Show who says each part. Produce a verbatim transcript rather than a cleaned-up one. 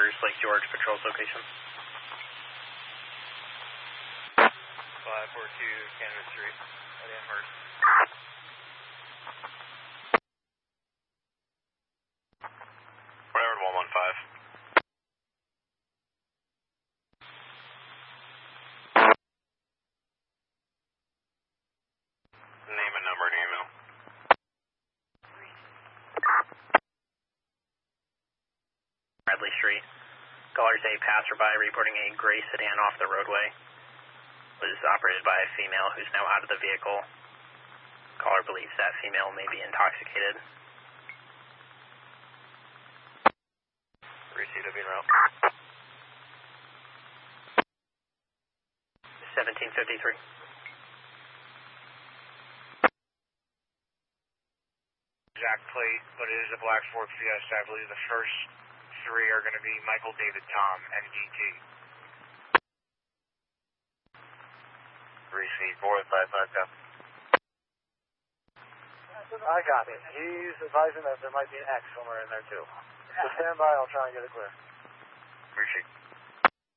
Speaker 1: Amherst, Lake George patrols location.
Speaker 2: five four two Canada Street at Amherst.
Speaker 3: Whatever, one one five. Name and number and email.
Speaker 1: Bradley Street. Callers a passerby reporting a gray sedan off the roadway. Was operated by a female who's now out of the vehicle. Caller believes that female may be intoxicated.
Speaker 3: Receipt of route.
Speaker 1: seventeen fifty-three.
Speaker 2: Exact plate, but it is a black Ford Fiesta. I believe the first three are going to be Michael David Tom, M D T.
Speaker 3: Receipt four five five.
Speaker 4: I got it. He's advising that there might be an X somewhere in there too. So stand by, I'll try and get it clear.
Speaker 3: Receipt.